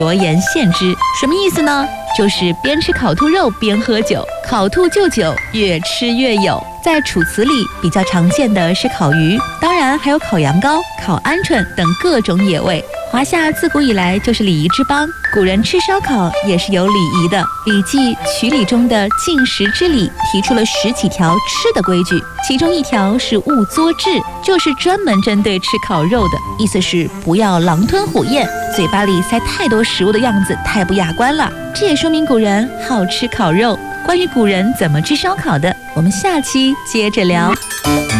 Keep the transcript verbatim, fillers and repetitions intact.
酌言献之。什么意思呢？就是边吃烤兔肉边喝酒，烤兔就酒，越吃越有。在楚辞里比较常见的是烤鱼，当然还有烤羊羔、烤鹌鹑等各种野味。华夏自古以来就是礼仪之邦，古人吃烧烤也是有礼仪的。《礼记·曲礼》中的进食之礼提出了十几条吃的规矩，其中一条是勿作滞，就是专门针对吃烤肉的，意思是不要狼吞虎咽，嘴巴里塞太多食物的样子太不雅观了。这也说明古人好吃烤肉。关于古人怎么吃烧烤的，我们下期接着聊。